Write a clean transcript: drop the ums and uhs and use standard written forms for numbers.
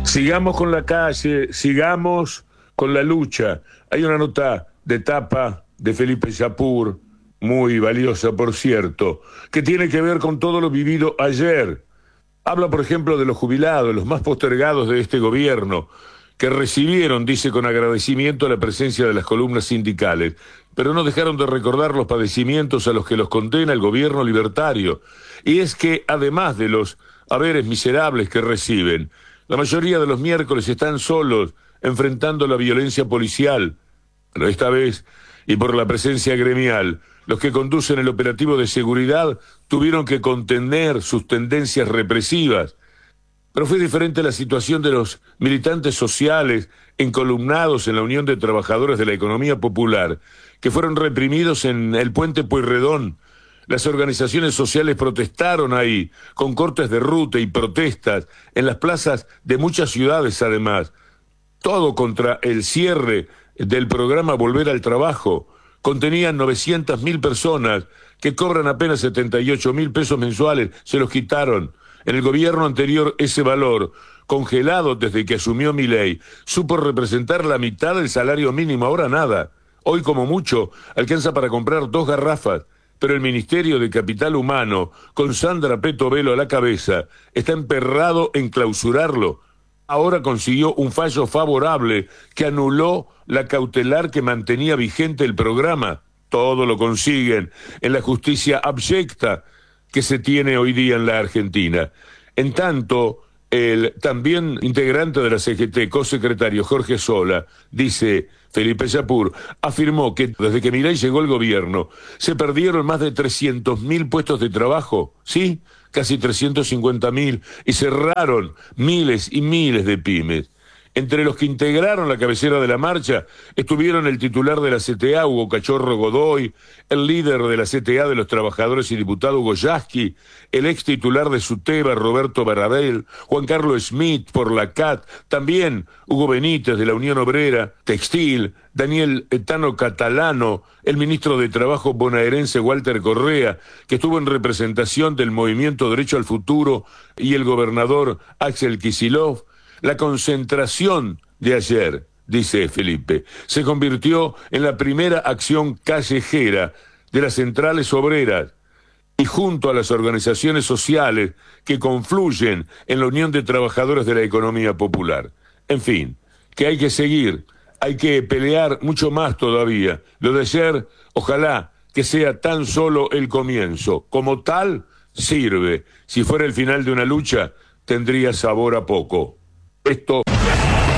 Sigamos con la calle, sigamos con la lucha. Hay una nota de tapa de Felipe Yapur, muy valiosa por cierto, que tiene que ver con todo lo vivido ayer. Habla, por ejemplo, de los jubilados, los más postergados de este gobierno, que recibieron, dice, con agradecimiento la presencia de las columnas sindicales, pero no dejaron de recordar los padecimientos a los que los condena el gobierno libertario. Y es que, además de los haberes miserables que reciben, la mayoría de los miércoles están solos, enfrentando la violencia policial. Pero esta vez, y por la presencia gremial, los que conducen el operativo de seguridad tuvieron que contener sus tendencias represivas. Pero fue diferente la situación de los militantes sociales encolumnados en la Unión de Trabajadores de la Economía Popular, que fueron reprimidos en el Puente Pueyrredón. Las organizaciones sociales protestaron ahí, con cortes de ruta y protestas, en las plazas de muchas ciudades además. Todo contra el cierre del programa Volver al Trabajo. Contenían 900.000 personas que cobran apenas 78.000 pesos mensuales, se los quitaron. En el gobierno anterior ese valor, congelado desde que asumió Milei, supo representar la mitad del salario mínimo, ahora nada. Hoy como mucho alcanza para comprar 2 garrafas, pero el Ministerio de Capital Humano, con Sandra Peto Velo a la cabeza, está emperrado en clausurarlo. Ahora consiguió un fallo favorable que anuló la cautelar que mantenía vigente el programa. Todo lo consiguen en la justicia abyecta que se tiene hoy día en la Argentina. En tanto, el también integrante de la CGT, cosecretario Jorge Sola, dice Felipe Yapur, afirmó que desde que Milei llegó al gobierno se perdieron más de 300.000 puestos de trabajo, ¿sí? Casi 350.000, y cerraron miles y miles de pymes. Entre los que integraron la cabecera de la marcha estuvieron el titular de la CTA, Hugo Cachorro Godoy, el líder de la CTA de los Trabajadores y Diputado, Hugo Yasky, el ex titular de SUTEBA, Roberto Baradel, Juan Carlos Smith por la CAT, también Hugo Benítez de la Unión Obrera Textil, Daniel Etano Catalano, el ministro de Trabajo bonaerense Walter Correa, que estuvo en representación del Movimiento Derecho al Futuro, y el gobernador Axel Kicillof. La concentración de ayer, dice Felipe, se convirtió en la primera acción callejera de las centrales obreras y junto a las organizaciones sociales que confluyen en la Unión de Trabajadores de la Economía Popular. En fin, que hay que seguir, hay que pelear mucho más todavía. Lo de ayer, ojalá que sea tan solo el comienzo. Como tal, sirve. Si fuera el final de una lucha, tendría sabor a poco. Esto